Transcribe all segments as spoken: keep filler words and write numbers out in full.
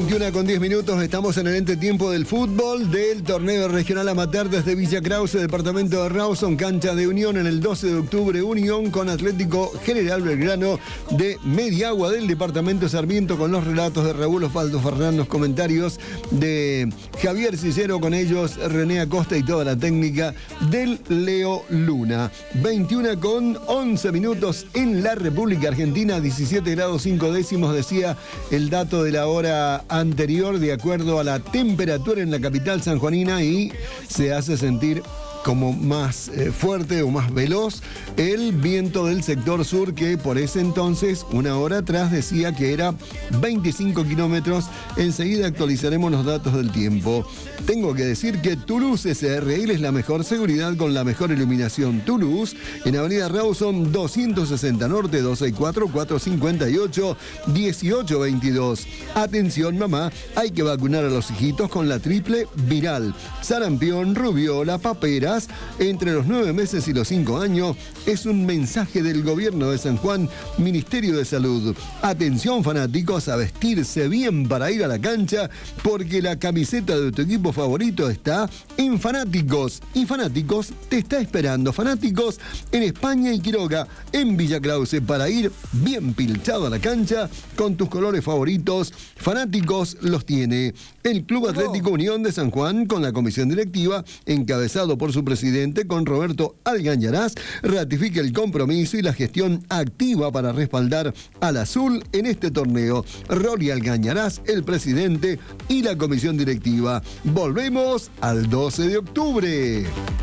veintiuna con diez minutos, estamos en el entretiempo del fútbol del torneo regional amateur desde Villa Krause, departamento de Rawson, cancha de Unión en el doce de octubre, Unión con Atlético General Belgrano de Mediagua del departamento Sarmiento, con los relatos de Raúl Osvaldo Fernández, los comentarios de Javier Cicero, con ellos René Acosta y toda la técnica del Leo Luna. veintiuna con once minutos en la República Argentina, diecisiete grados cinco décimos, decía el dato de la hora anterior, de acuerdo a la temperatura en la capital sanjuanina, y se hace sentir como más eh, fuerte o más veloz el viento del sector sur, que por ese entonces, una hora atrás, decía que era veinticinco kilómetros. Enseguida actualizaremos los datos del tiempo. Tengo que decir que Toulouse S R L es la mejor seguridad con la mejor iluminación. Toulouse, en Avenida Rawson doscientos sesenta Norte, dos seis cuatro, cuatro cinco ocho, dieciocho veintidós. Atención mamá, hay que vacunar a los hijitos con la triple viral. Sarampión, rubiola, papera, entre los nueve meses y los cinco años, es un mensaje del gobierno de San Juan, Ministerio de Salud. Atención fanáticos, a vestirse bien para ir a la cancha, porque la camiseta de tu equipo favorito está en Fanáticos, y Fanáticos te está esperando. Fanáticos en España y Quiroga, en Villa Krause, para ir bien pilchado a la cancha con tus colores favoritos. Fanáticos los tiene el Club Atlético Unión de San Juan, con la comisión directiva encabezado por su presidente, con Roberto Algañarás, ratifica el compromiso y la gestión activa para respaldar al azul en este torneo. Rory Algañarás, el presidente, y la comisión directiva. Volvemos al doce de octubre.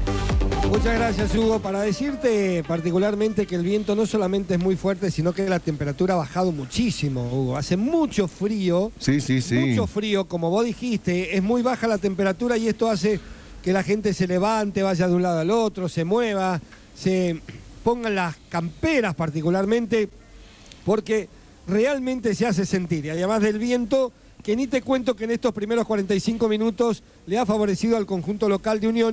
Muchas gracias, Hugo. Para decirte particularmente que el viento no solamente es muy fuerte, sino que la temperatura ha bajado muchísimo, Hugo. Hace mucho frío. Sí, sí, sí. Mucho frío, como vos dijiste, es muy baja la temperatura y esto hace que la gente se levante, vaya de un lado al otro, se mueva, se pongan las camperas particularmente, porque realmente se hace sentir. Y además del viento, que ni te cuento que en estos primeros cuarenta y cinco minutos le ha favorecido al conjunto local de Unión.